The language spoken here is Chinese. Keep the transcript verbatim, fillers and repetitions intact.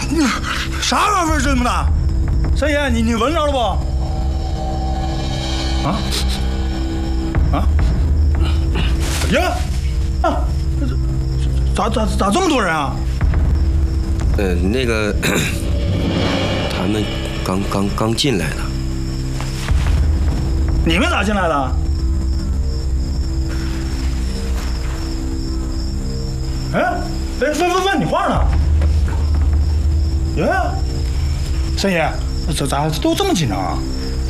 你啥玩意儿这么大？沈爷，你你闻着了不？啊啊呀啊！咋咋咋这么多人啊？ 呃，那个他们刚刚刚进来的。 你们咋进来的？哎，问问问问你话呢？耶，沈爷，这咋都这么紧张啊？